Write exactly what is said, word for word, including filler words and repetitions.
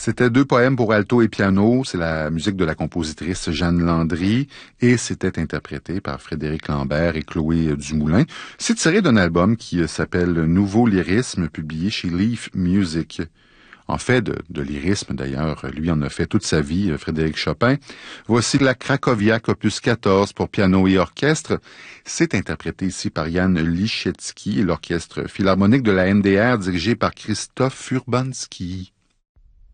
C'était deux poèmes pour alto et piano. C'est la musique de la compositrice Jeanne Landry et c'était interprété par Frédéric Lambert et Chloé Dumoulin. C'est tiré d'un album qui s'appelle Nouveau lyrisme, publié chez Leaf Music. En fait, de, de lyrisme d'ailleurs, lui en a fait toute sa vie, Frédéric Chopin. Voici la Krakowiak opus quatorze pour piano et orchestre. C'est interprété ici par Jan Liszewski et l'orchestre philharmonique de la N D R dirigé par Christophe Urbanski.